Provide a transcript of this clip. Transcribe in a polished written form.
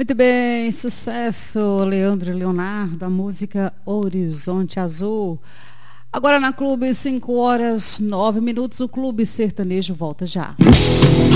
Muito bem, sucesso, Leandro e Leonardo, a música Horizonte Azul. Agora na Clube, 5 horas 9 minutos, o Clube Sertanejo volta já.